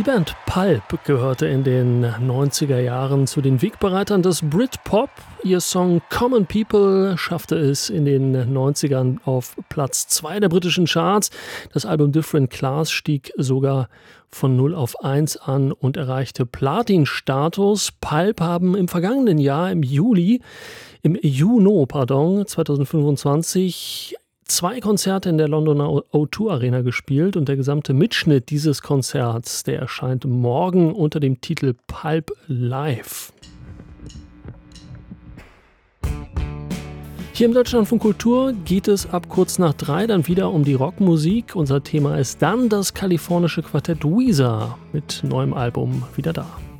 Band Pulp gehörte in den 90er Jahren zu den Wegbereitern des Britpop. Ihr Song Common People schaffte es in den 90ern auf Platz 2 der britischen Charts. Das Album Different Class stieg sogar von 0 auf 1 an und erreichte Platin-Status. Pulp haben im vergangenen Jahr, im Juni 2025 2 Konzerte in der Londoner O2 Arena gespielt und der gesamte Mitschnitt dieses Konzerts, der erscheint morgen unter dem Titel Pulp Live. Hier im Deutschlandfunk Kultur geht es ab kurz nach 3 dann wieder um die Rockmusik. Unser Thema ist dann das kalifornische Quartett Weezer mit neuem Album wieder da.